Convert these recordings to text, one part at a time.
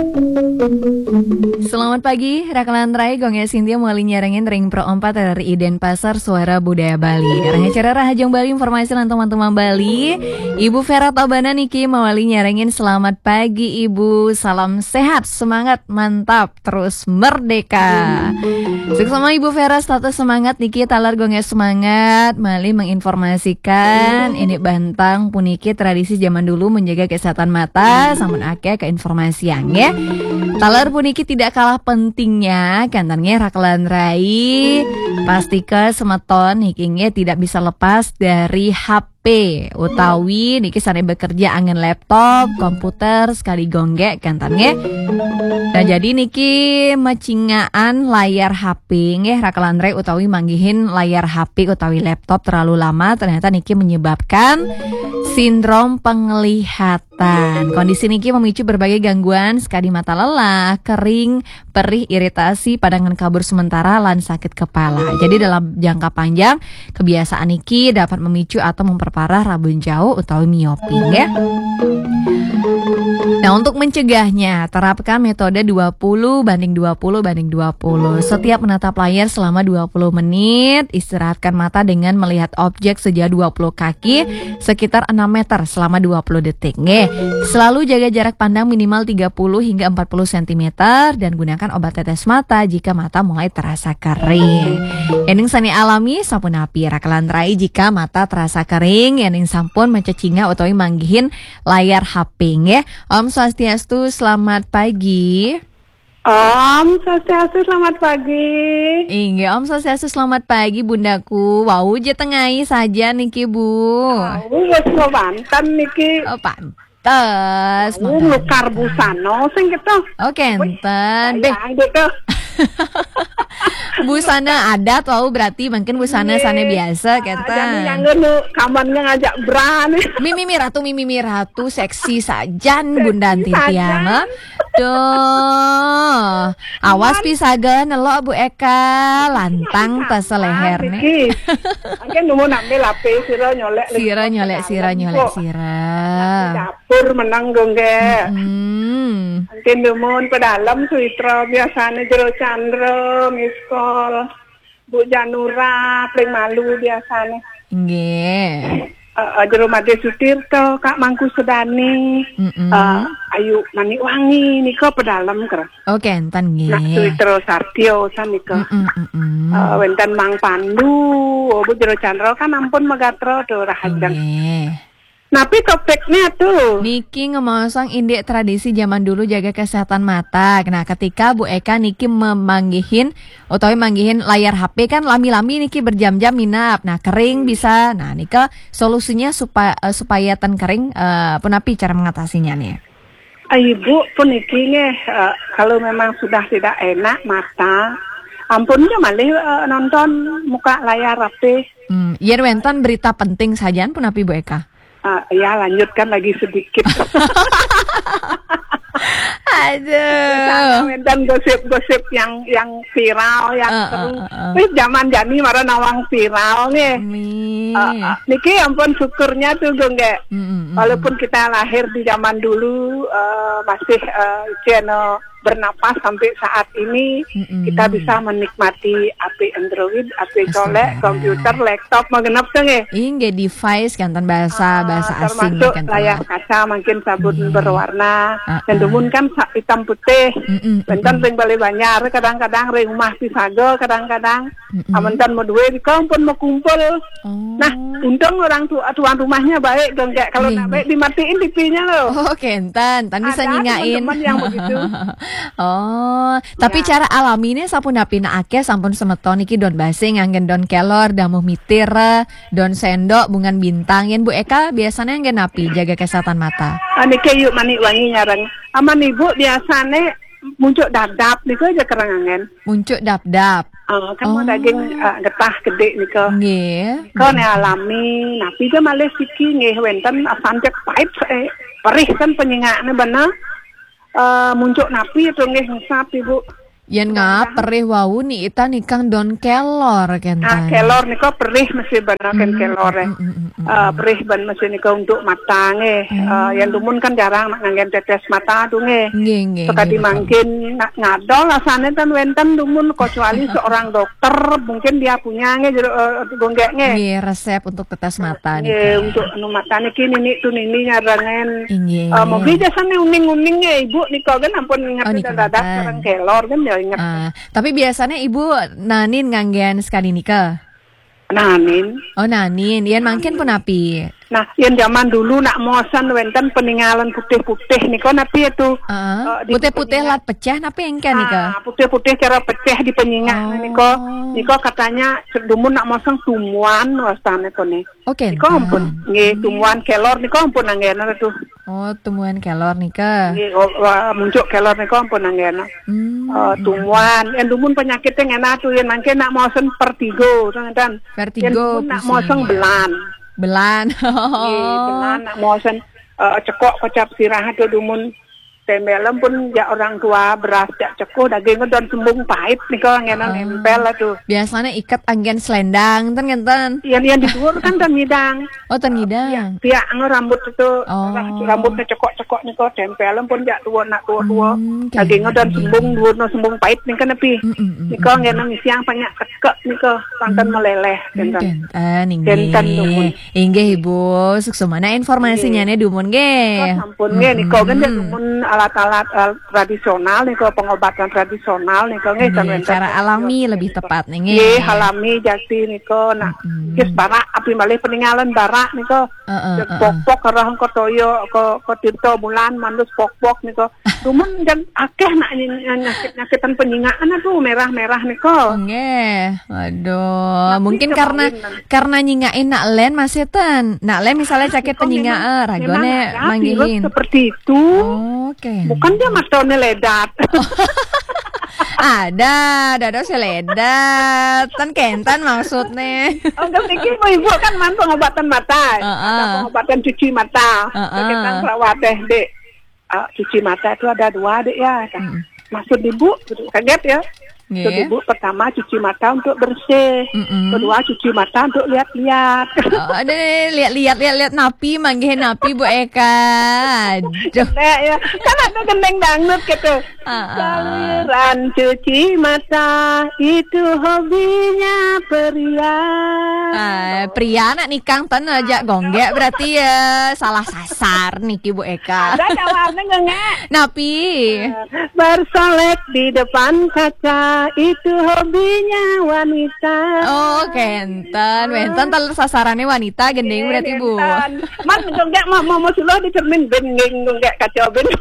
Selamat pagi, Rakalan Rai, Gongnya Sintia muali nyarengin ring pro 4 dari Denpasar Suara Budaya Bali. Karena acara Rahajong Bali, informasi lan teman-teman Bali. Ibu Vera Tobana Niki mawali nyarengin selamat pagi Ibu. Salam sehat, semangat, mantap, terus merdeka. Sukses sama Ibu Vera, status semangat Niki talar Gongnya semangat. Mali menginformasikan ini bantang puniki tradisi zaman dulu menjaga kesehatan mata. Sampun ake ke informasi yang ya. Talar puniki tidak kalah pentingnya kantannya Rakalan Rai pastika semeton hikingnya tidak bisa lepas dari HP utawi niki sane bekerja angin laptop, komputer sekali gonggek kantannya. Nah jadi niki macingaan layar HP nggih Rakalan Rai utawi manggihin layar HP utawi laptop terlalu lama ternyata niki menyebabkan sindrom penglihatan. Kondisi niki memicu berbagai gangguan sekali mata lelah, kering, perih, iritasi, padangan kabur sementara, lan sakit kepala. Jadi dalam jangka panjang kebiasaan niki dapat memicu atau memperparah rabun jauh atau miopi ya. Nah untuk mencegahnya terapkan metode 20 banding 20 banding 20. Setiap menatap layar selama 20 menit, istirahatkan mata dengan melihat objek sejauh 20 kaki sekitar 6 meter selama 20 detik. Selalu jaga jarak pandang minimal 30 hingga 40 cm dan gunakan obat tetes mata jika mata mulai terasa kering. Yang sani alami sampun api Rakalan Rai jika mata terasa kering, yang sampun mencecinga atau manggihin layar HP ya. Om Swastiastu, selamat pagi. Om Swastiastu, selamat pagi. Iya, Om Swastiastu, selamat pagi bundaku. Wow, je tengai saja niki Bu. Wes Banten niki. Oh, pantes. Lukar busano sing kita. Oh, kenten. Beh. Busana adat, wow berarti mungkin busana sana biasa kata. Jadi yang ngenu kamarnya ngajak berani. Mimi ratu seksi sajan Bunda Titiang. Duh. Awas pisagan nelok Bu Eka lantang tas leher nih. Mungkin numu nambe lape sira nyolek. Sira. Dapur menang gongge. Mungkin numun pedalam suitra biasanya jero Chandra miskol Bu Janura paling malu biasanya. Nggih. Jero Made Sutirto, Kak Mangku Sedani, Ayu Mani Wangi nika pedalam kera. Oh kenten nggih. Nak Suitro Sartio sanika. Wenten Mang Pandu, Bu Jero Chandra kan ampun megatro do rahajang. Napi topiknya tuh Niki ngemasang indek tradisi zaman dulu jaga kesehatan mata. Nah ketika Bu Eka Niki manggihin layar HP kan lami-lami Niki berjam-jam minap. Nah kering bisa. Nah Nika solusinya supaya ten kering punapi cara mengatasinya nih. Ibu pun Niki kalau memang sudah tidak enak mata, ampunnya malih nonton muka layar HP. Yen wenten berita penting saja punapi Bu Eka. Ya lanjutkan lagi sedikit. Aduh. Dan gosip-gosip yang viral yang seru. Wih zaman jani marah nawang viral nih. Niki ampun syukurnya tuh gongge. Walaupun kita lahir di zaman dulu masih channel bernapas sampai saat ini kita bisa menikmati HP Android, HP colek, komputer, laptop, mengenap senge. Ini device kan bahasa asing termasuk kan. Layar kaca mungkin sabun berwarna dan dumun kan hitam putih. Bentan ring balik banyar kadang-kadang ring rumah pisago kadang-kadang. Amentan mau duwe pun mau kumpul. Nah, untung orang tuan rumahnya baik dong kayak kalau nggak baik dimatiin TV-nya loh. Oh, kentan, bisa nyingain. Teman-teman yang begitu. Oh, tapi cara alaminya sampun dapina ake sampun semeton iki don basing anggen don kelor damuh mitir don sendok bungan bintang yen Bu Eka biasanya anggen napi jaga kesehatan mata. Niki yuk mani wangi nyareng. Aman Ibu biasanya muncul dadap niku aja kerangangan. Muncul dap-dap. Kan mau daging getah gede niko. Nggih. Kau alami, napi dia malah siki nggih wenten sancek pahit perih kan penyingaknya bener. Muncul napi itu nggih ngesap Ibu. Yen ngap perih wau nih ita nikang don kelor kentan. Nah, kelor niko perih mesti benaken kelor perih ban mesti niko untuk mata nge. Yang dumun kan jarang nganggen tetes mata tuh nge. Sekali mungkin ngadol asane tan wenten dumun kecuali seorang dokter mungkin dia punya nge gonggek nge. Nggih, resep untuk tetes mata nih. Nggih, untuk anu mata niki nini tuh nini ngarangen. Mobil jasane uning-uning nge ibu niko kan ampun ngerti dadak orang kelor kan ya ingat. Tapi biasanya ibu nanin nganggen sekali nikah. Nanin. Oh nanin, Ian mungkin pun api. Nah, yang zaman dulu nak mosan wenten peninggalan putih-putih niko napi itu. Putih-putih lat pecah napi engke nika. Putih-putih cara pecah di penyingak niko katanya sedumun nak mosang tumuan wastane kone. Oke. Niko ampun nggih tumuan kelor niko ampun anggena tuh. Oh, tumuan kelor nika. Nggih, muncul kelor niko ampun anggena. Tumuan, yang dumun penyakitnya ngena tuh yang mangke nak mosan vertigo, kan. Vertigo. Nak mosang belan. Belan. Belan nak mosan cekok kocap sirahat tuh dumun tembelem pun ya orang tua beras jak cekok daging dan sembung pahit nih kau ngenan nempel lah tuh. Biasanya ikat anggen selendang tan ngenten. Yang didur kan tan ngidang. Oh tan ngidang. Dia rambut itu rambutnya cekok nih kau tempelem pun jak tua nak tua daging dan sembung dur no sembung pahit nih kan tapi nih kau ngenan siang banyak kekek nih kau pantan meleleh kentan dumun. Inggih ibu suksumana informasinya nih dumun ge. Sampun ge nih kau kan dumun alat-alat tradisional nih kok pengobatan tradisional nih kok cara alami lebih tepat nih nggih alami jati nih kok nah geus barak api malih peninggalan barak nih kok pok-pok karang kok toyo kok tirto bulan mandus pok-pok nih kok cuman dan akeh nak nyakitan penyingaan tuh merah-merah nih kok nggih aduh mungkin karena nyingain nak len masih ten nak len misalnya sakit penyingaan ragone manggihin seperti itu. Oke. Bukan dia matone ledat. Ada seledat. Tan kentan maksudnya. Enggak pikir ibu kan man pengobatan mata. Ada pengobatan cuci mata. Kita perawat dek. Cuci mata itu ada 2 dek ya. Maksud ibu kaget ya. Ibu pertama cuci mata untuk bersih, kedua cuci mata untuk lihat-lihat. Lihat napi manggihin napi Bu Eka. Aduh. Ya, kan ada gendeng dangdut gitu. Saluran cuci mata itu hobinya pria. Pria anak nikang tan aja gonggek berarti ya salah sasar niki Bu Eka. Ada jawabannya nggak? Napi. Bersolek di depan kaca. Itu hobinya wanita. Oh, kenten taler sasarannya wanita gendeng berarti Bu. Man gonggek mau sulo di cermin bengeng gonggek kacau ben.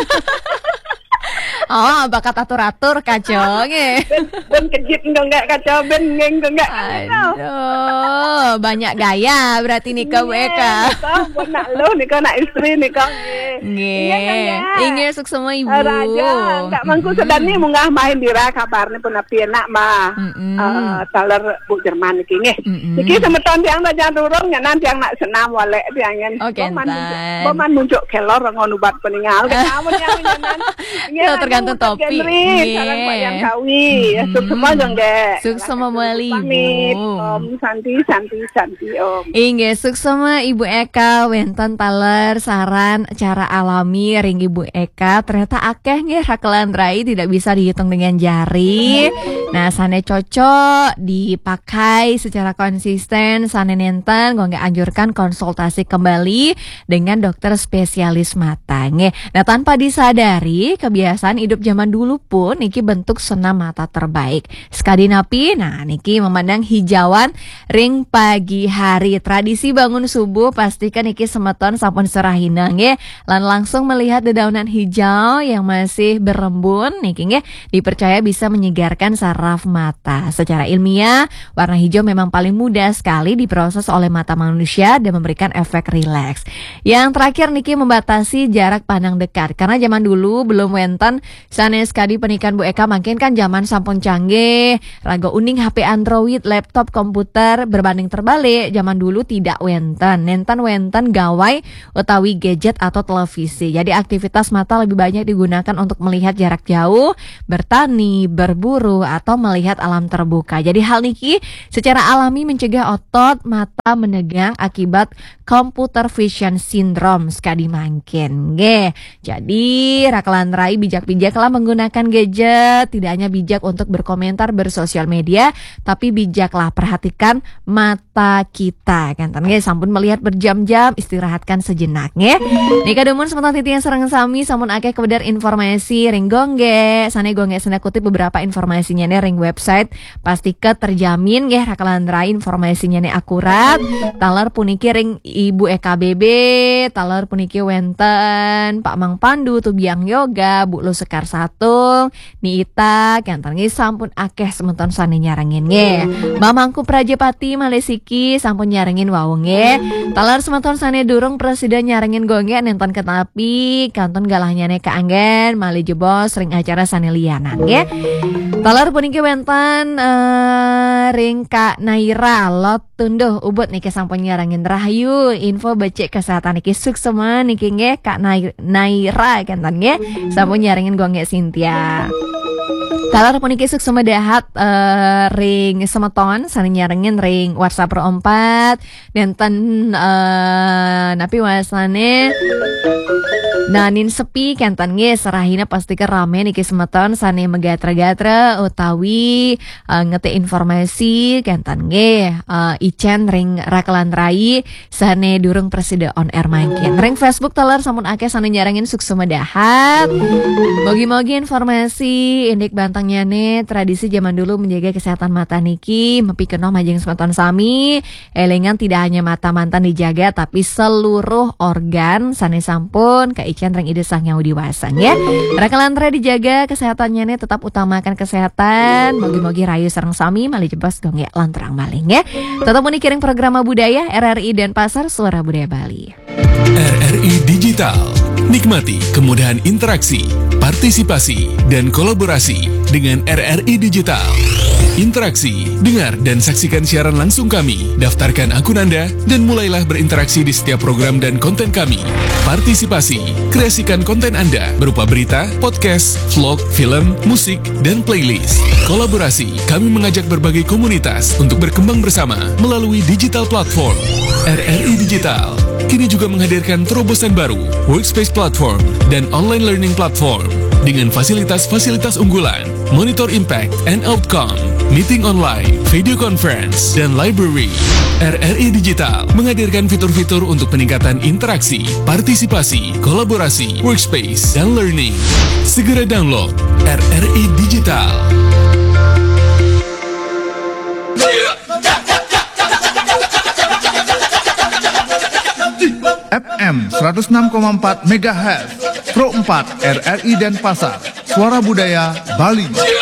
Oh, bakat atur-atur kacau nge. Ben kejit gonggek kacau bengeng gonggek. Aduh, banyak gaya berarti nikah Bu Eka. Buat nak lo nikah nak istri nikah nge. Inge suksema ibu. Raja, enggak mangku sedani munggah main dira kabarnya pun api enak mah. Taler Bu Jerman iki nge. Iki semeton tiang raja durung nyanan tiang nak senam walek tiangen. Oke, Boman muncul kelor ngono bat peninggal. Kamu yang nyanan. Tergantung topik. Sarang bayang kawi. Suksema gonggek. Suksema mali ibu. Om Santi Om. Inge suksema Ibu Eka wenten taler saran cara alami ring Ibu Eka ternyata akeh nggih hakelan rai tidak bisa dihitung dengan jari. Nah, sane cocok dipakai secara konsisten, sane nenten gue nggak anjurkan konsultasi kembali dengan dokter spesialis mata nggih. Nah, tanpa disadari kebiasaan hidup zaman dulu pun niki bentuk senam mata terbaik. Sekali napi, nah niki memandang hijauan ring pagi hari. Tradisi bangun subuh pastikan niki semeton sampun serahina nggih lan langsung melihat dedaunan hijau yang masih berembun niki nggih dipercaya bisa menyegarkan saraf mata. Secara ilmiah, warna hijau memang paling mudah sekali diproses oleh mata manusia dan memberikan efek rileks. Yang terakhir niki membatasi jarak pandang dekat karena zaman dulu belum wenten Sanes kadi penikan Bu Eka makin kan zaman sampun canggih, raga uning HP Android, laptop, komputer berbanding terbalik. Zaman dulu tidak wenten gawai utawi gadget atau televisi. Jadi aktivitas mata lebih banyak digunakan untuk melihat jarak jauh, bertani, berburu atau melihat alam terbuka. Jadi hal niki secara alami mencegah otot mata menegang akibat computer vision syndrome sekali mangkin. Jadi rakalan rai bijak-bijaklah menggunakan gadget. Tidak hanya bijak untuk berkomentar bersosial media, tapi bijaklah perhatikan mata kita. Kan sampun melihat berjam-jam, istirahatkan sejenak nge. Nika demun sementara titi yang serang sami sampun akeh kebenar informasi ring gongge. Sane gongge senda kutip beberapa informasinya nih ring website. Pasti terjamin nge rakalan rai informasinya nih akurat. Talar puniki ring Ibu EKBB, talar puniki wenten Pak Mang Pandu, Tubiang Yoga, Bu Lu Sekar Satung, Nita, kantangi sampun akeh sementon sane nyarengin nge. Mamangku Prajapati Malesiki sampun nyarengin wau nge. Talar sementon sane durung presiden nyarengin gongge nonton ketapi, kanton galahnya ne kaanggen, mali jebos ring acara sane liana nge. Talar puniki wenten ring Kak Naira lot tunduh ubud niki sampun nyarengin rahayu info becek kesehatan niki suksema niki nge Kak Naira kantan nge sampun nyarengin gongge Cynthia. Talar puniki suksema dahat ring semeton sane nyarengin ring WhatsApp Pro 4 denten napi wasane nanin sepi kantan nge serahina pasti ke rame niki semeton sane megatra-gatra utawi ngete informasi kantan nge Icen ring rakalan rai sane durung presiden on air mangkin. Ring Facebook talar sampun akeh sane nyarengin suksema dahat. Mogi-mogi informasi indik bantangnya nih tradisi zaman dulu menjaga kesehatan mata niki mepi keno majeng semeton sami elengan tidak hanya mata mantan dijaga tapi seluruh organ sane sampun Kak Icen ring ide sang yang diwasan ya. Rakalan rai dijaga kesehatannya nih tetap utamakan kesehatan. Mogi-mogi rayu sareng sami mali jebas gong ya lantrang maling ya. Tetap kiring program budaya RRI Denpasar Suara Budaya Bali. RRI Digital. Nikmati kemudahan interaksi, partisipasi, dan kolaborasi dengan RRI Digital. Interaksi, dengar dan saksikan siaran langsung kami, daftarkan akun Anda, dan mulailah berinteraksi di setiap program dan konten kami. Partisipasi, kreasikan konten Anda berupa berita, podcast, vlog, film, musik, dan playlist. Kolaborasi, kami mengajak berbagai komunitas untuk berkembang bersama melalui digital platform. RRI Digital kini juga menghadirkan terobosan baru, workspace platform, dan online learning platform dengan fasilitas-fasilitas unggulan, monitor impact and outcome, meeting online, video conference, dan library. RRI Digital menghadirkan fitur-fitur untuk peningkatan interaksi, partisipasi, kolaborasi, workspace, dan learning. Segera download RRI Digital. FM 106,4 MHz Pro 4 RRI Denpasar Suara Budaya Bali.